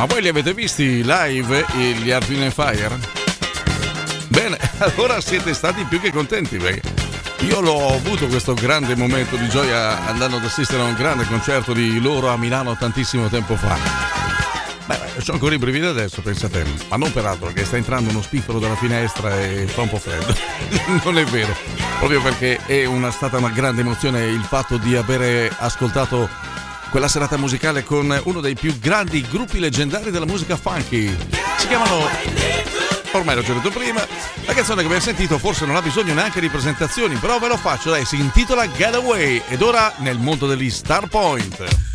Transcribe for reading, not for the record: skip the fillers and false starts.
Ma voi li avete visti live gli Earth, Wind & Fire? Bene, allora siete stati più che contenti, perché io l'ho avuto questo grande momento di gioia andando ad assistere a un grande concerto di loro a Milano tantissimo tempo fa. Beh, c'ho ancora i brividi adesso, pensate, ma non per altro, perché sta entrando uno spiffero dalla finestra e fa un po' freddo. Non è vero, proprio perché è stata una grande emozione il fatto di avere ascoltato quella serata musicale con uno dei più grandi gruppi leggendari della musica funky. Si chiamano, ormai l'ho già detto prima, la canzone che abbiamo sentito forse non ha bisogno neanche di presentazioni, però ve lo faccio, dai, si intitola Getaway ed ora nel mondo degli Starpoint.